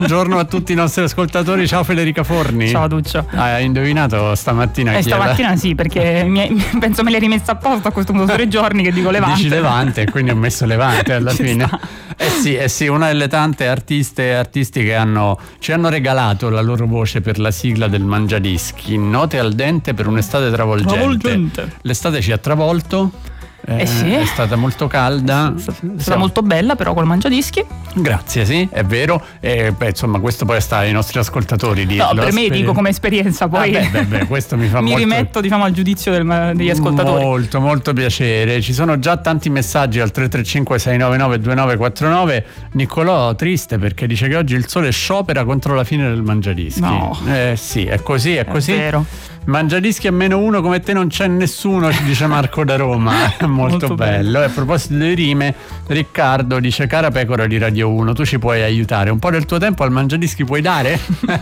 Buongiorno a tutti i nostri ascoltatori, ciao Federica Forni. Ciao Duccio. Hai indovinato stamattina chi stamattina sì, perché penso me l'hai rimessa apposta a questo punto 3 giorni che dico Levante. Dici Levante, quindi ho messo Levante alla fine. Sì, una delle tante artiste e artisti che ci hanno regalato la loro voce per la sigla del Mangiadischi. Note al dente per un'estate travolgente. L'estate ci ha travolto. Sì. È stata molto calda, è stata molto bella però col Mangiadischi. Grazie, sì, è vero. Insomma, questo poi sta ai nostri ascoltatori dirlo. No, per me dico come esperienza, poi questo mi fa mi molto... rimetto al giudizio degli ascoltatori. Molto piacere. Ci sono già tanti messaggi al 335 699 2949. Niccolò triste perché dice che oggi il sole sciopera contro la fine del Mangiadischi. No. Sì, è così. È vero. Mangiadischi a -1 come te non c'è nessuno, ci dice Marco da Roma. Molto bello. E a proposito delle rime, Riccardo dice: cara pecora di Radio 1, tu ci puoi aiutare, un po' del tuo tempo al Mangiadischi puoi dare?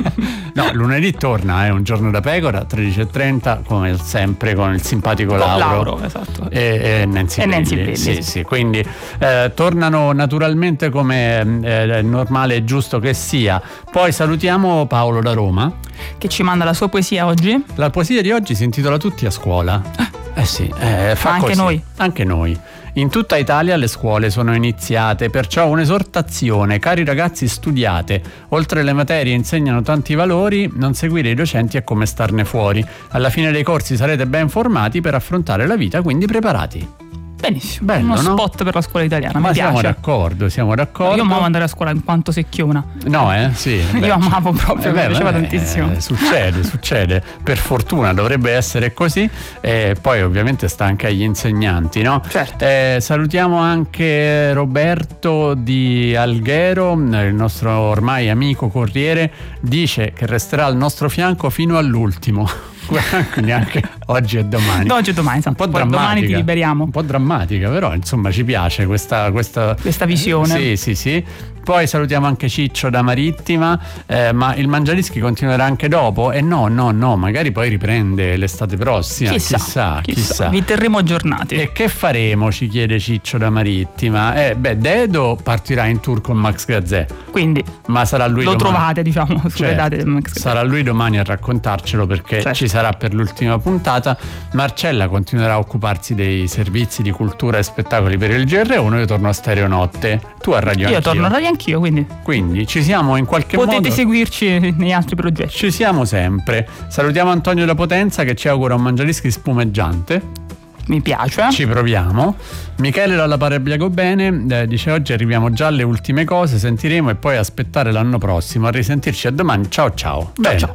No, lunedì torna, è un giorno da pecora, 13:30 come sempre con il simpatico Lauro, esatto. e Nancy Pelli. Sì, quindi tornano naturalmente come è normale e giusto che sia. Poi salutiamo Paolo da Roma che ci manda la sua poesia oggi. La poesia di oggi si intitola Tutti a scuola. Sì, fa anche così. noi. Anche noi. In tutta Italia le scuole sono iniziate, perciò un'esortazione, cari ragazzi studiate, oltre le materie insegnano tanti valori, non seguire i docenti è come starne fuori. Alla fine dei corsi sarete ben formati per affrontare la vita, quindi preparati. Benissimo, bello, uno no? Spot per la scuola italiana. Ma mi piace. Siamo d'accordo. Io amavo andare a scuola in quanto secchiona. No, sì. Io amavo proprio, mi piaceva tantissimo. Succede. Per fortuna dovrebbe essere così. Poi ovviamente sta anche agli insegnanti, no? Certo. Salutiamo anche Roberto di Alghero, il nostro ormai amico corriere, dice che resterà al nostro fianco fino all'ultimo. Quindi anche oggi e domani. No, oggi e domani, un po' drammatica. Domani ti liberiamo. Un po' drammatica, però insomma ci piace questa visione. Sì. Poi salutiamo anche Ciccio da Marittima, ma il Mangiadischi continuerà anche dopo? No, magari poi riprende l'estate prossima. Chissà. Vi terremo aggiornati. E che faremo? Ci chiede Ciccio da Marittima. Dedo partirà in tour con Max Gazzè. Quindi ma sarà lui lo domani. Trovate, diciamo, sulle date del Max Gazzè. Sarà lui domani a raccontarcelo perché ci sarà per l'ultima puntata. Marcella continuerà a occuparsi dei servizi di cultura e spettacoli per il GR1. Io torno a Stereo Notte. Tu a Radio Anch'io. Io torno a Radio Anch'io, quindi ci siamo in qualche modo. Potete seguirci nei altri progetti. Ci siamo sempre. Salutiamo Antonio da Potenza che ci augura un Mangiadischi spumeggiante. Mi piace. Ci proviamo. Michele dalla Parebbiago Bene dice: oggi arriviamo già alle ultime cose, sentiremo e poi aspettare l'anno prossimo. A risentirci a domani. Ciao. Ciao.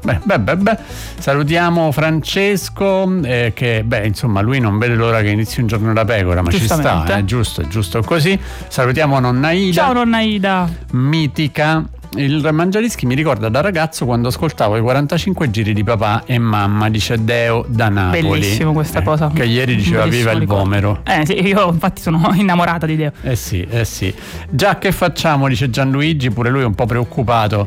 Beh. Salutiamo Francesco che insomma lui non vede l'ora che inizi un giorno da pecora, ma ci sta, è giusto così. Salutiamo nonna Ida. Ciao nonna Ida. Mitica. Il Mangiadischi mi ricorda da ragazzo quando ascoltavo i 45 giri di papà e mamma, dice Deo da Napoli. Bellissimo questa cosa. Che ieri diceva viva il vomero. Sì, io infatti sono innamorata di Deo. Sì. Già che facciamo, dice Gianluigi, pure lui un po' preoccupato.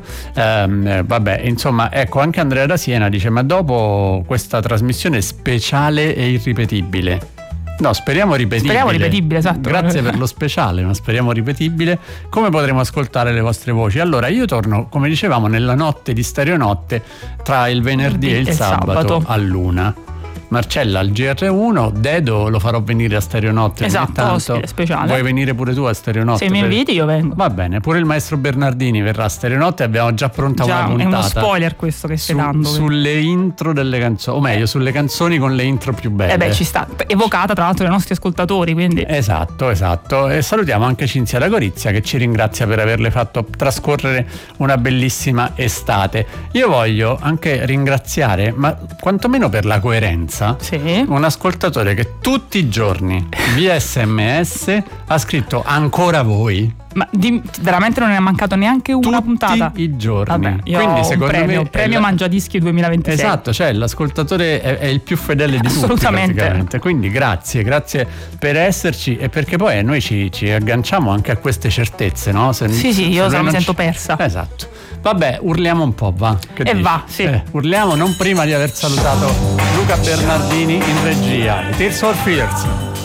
Insomma, ecco, anche Andrea da Siena dice: ma dopo questa trasmissione speciale e irripetibile. No, speriamo ripetibile, esatto. Grazie per lo speciale, ma speriamo ripetibile. Come potremo ascoltare le vostre voci? Allora, io torno, come dicevamo, nella notte di Stereo Notte tra il venerdì e il sabato all'1. Marcella al GR1, Dedo lo farò venire a Stereo Notte. Esatto, speciale. Vuoi venire pure tu a Stereo Notte? Se mi inviti io vengo. Va bene, pure il maestro Bernardini verrà a Stereo Notte, abbiamo già pronta una puntata. È uno spoiler questo che stai dando. Sulle intro delle canzoni, o meglio, sulle canzoni con le intro più belle. Ci sta, evocata tra l'altro dai nostri ascoltatori, quindi. Esatto. E salutiamo anche Cinzia da Gorizia che ci ringrazia per averle fatto trascorrere una bellissima estate. Io voglio anche ringraziare, ma quantomeno per la coerenza, un ascoltatore che tutti i giorni via SMS ha scritto ancora voi. Ma veramente non ne è mancato neanche una puntata? Tutti i giorni. Vabbè, quindi secondo me premio Mangiadischi 2026. Esatto, cioè l'ascoltatore è il più fedele di tutti praticamente. Quindi grazie per esserci e perché poi noi ci agganciamo anche a queste certezze, no? Sì, io mi sento persa. Esatto. Vabbè, urliamo un po', va. Urliamo non prima di aver salutato Luca Bernardini in regia. Tears for Fears.